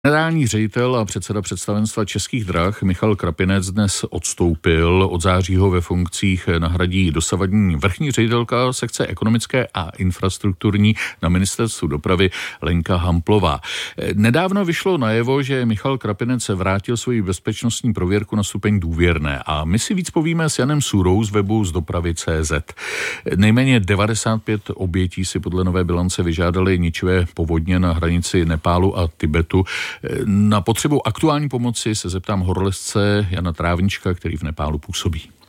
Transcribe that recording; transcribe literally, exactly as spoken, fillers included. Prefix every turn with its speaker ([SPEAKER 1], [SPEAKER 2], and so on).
[SPEAKER 1] Generální ředitel a předseda představenstva Českých drah Michal Krapinec dnes odstoupil. Od září ho ve funkcích nahradí dosavadní vrchní ředitelka sekce ekonomické a infrastrukturní na ministerstvu dopravy Lenka Hamplová. Nedávno vyšlo najevo, že Michal Krapinec vrátil svoji bezpečnostní prověrku na stupeň důvěrné a my si víc povíme s Janem Sůrou z webu z dopravy tečka cé zet. Nejméně devadesát pět obětí si podle nové bilance vyžádali ničivé povodně na hranici Nepálu a Tibetu. Na potřebu aktuální pomoci se zeptám horolezce Jana Trávnička, který v Nepálu působí.